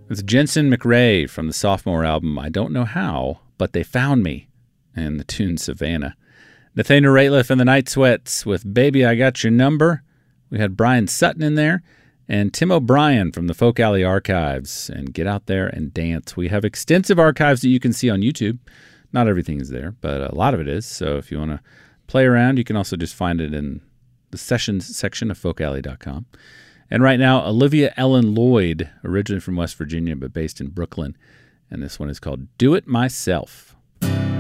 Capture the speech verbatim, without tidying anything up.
It's Jensen McRae from the sophomore album, I Don't Know How, But They Found Me, and the tune Savannah. Nathaniel Rateliff and the Night Sweats with Baby I Got Your Number. We had Brian Sutton in there, and Tim O'Brien from the Folk Alley Archives, and Get Out There and Dance. We have extensive archives that you can see on YouTube. Not everything is there, but a lot of it is. So if you want to play around, you can also just find it in the sessions section of folk alley dot com. And right now, Olivia Ellen Lloyd, originally from West Virginia but based in Brooklyn. And this one is called Do It Myself.